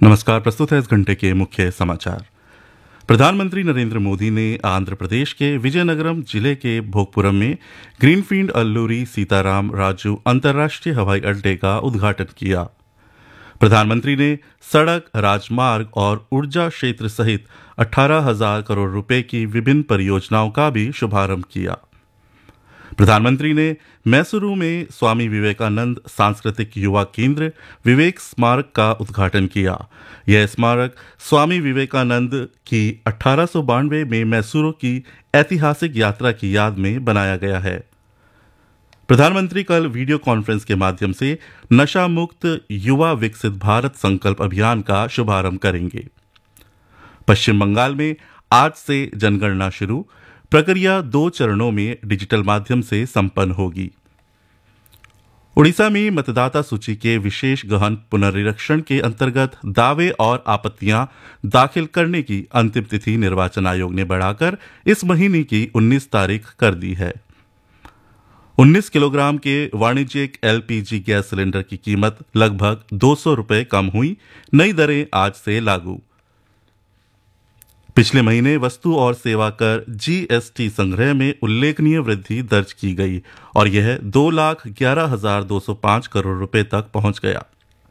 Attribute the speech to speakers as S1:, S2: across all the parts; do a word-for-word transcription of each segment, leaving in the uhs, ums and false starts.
S1: नमस्कार। प्रस्तुत है इस घंटे के मुख्य समाचार। प्रधानमंत्री नरेंद्र मोदी ने आंध्र प्रदेश के विजयनगरम जिले के भोगपुरम में ग्रीनफील्ड अल्लूरी सीताराम राजू अंतर्राष्ट्रीय हवाई अड्डे का उद्घाटन किया। प्रधानमंत्री ने सड़क, राजमार्ग और ऊर्जा क्षेत्र सहित अठारह हजार करोड़ रुपए की विभिन्न परियोजनाओं का भी शुभारंभ किया। प्रधानमंत्री ने मैसूरू में स्वामी विवेकानंद सांस्कृतिक युवा केंद्र विवेक स्मारक का उद्घाटन किया। यह स्मारक स्वामी विवेकानंद की अठारह सौ बानवे में मैसूरू की ऐतिहासिक यात्रा की याद में बनाया गया है। प्रधानमंत्री कल वीडियो कॉन्फ्रेंस के माध्यम से नशा मुक्त युवा विकसित भारत संकल्प अभियान का शुभारंभ करेंगे। पश्चिम बंगाल में आज से जनगणना शुरू। प्रक्रिया दो चरणों में डिजिटल माध्यम से संपन्न होगी। उड़ीसा में मतदाता सूची के विशेष गहन पुनरीक्षण के अंतर्गत दावे और आपत्तियां दाखिल करने की अंतिम तिथि निर्वाचन आयोग ने बढ़ाकर इस महीने की उन्नीस तारीख कर दी है। उन्नीस किलोग्राम के वाणिज्यिक एलपीजी गैस सिलेंडर की कीमत लगभग दो सौ रुपये कम हुई। नई दरें आज से लागू। पिछले महीने वस्तु और सेवा कर जीएसटी संग्रह में उल्लेखनीय वृद्धि दर्ज की गई और यह दो लाख ग्यारह हजार दो सौ पांच करोड़ रुपए तक पहुंच गया।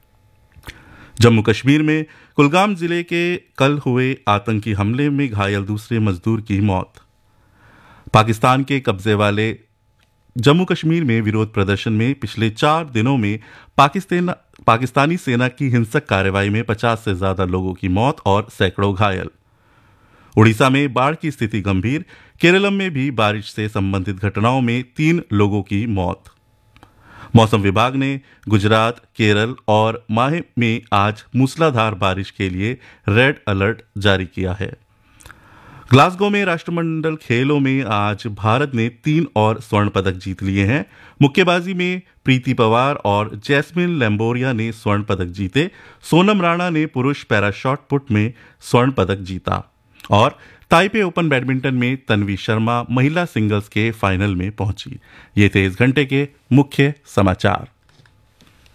S1: जम्मू कश्मीर में कुलगाम जिले के कल हुए आतंकी हमले में घायल दूसरे मजदूर की मौत। पाकिस्तान के कब्जे वाले जम्मू कश्मीर में विरोध प्रदर्शन में पिछले चार दिनों में पाकिस्तान पाकिस्तानी सेना की हिंसक कार्रवाई में पचास से ज्यादा लोगों की मौत और सैकड़ों घायल। उड़ीसा में बाढ़ की स्थिति गंभीर। केरलम में भी बारिश से संबंधित घटनाओं में तीन लोगों की मौत। मौसम विभाग ने गुजरात, केरल और माहे में आज मूसलाधार बारिश के लिए रेड अलर्ट जारी किया है। ग्लासगो में राष्ट्रमंडल खेलों में आज भारत ने तीन और स्वर्ण पदक जीत लिए हैं। मुक्केबाजी में प्रीति पवार और जैस्मिन लैम्बोरिया ने स्वर्ण पदक जीते। सोनम राणा ने पुरुष पैरा शॉट पुट में स्वर्ण पदक जीता और ताइपे ओपन बैडमिंटन में तन्वी शर्मा महिला सिंगल्स के फाइनल में पहुंची। ये थे इस घंटे के मुख्य समाचार।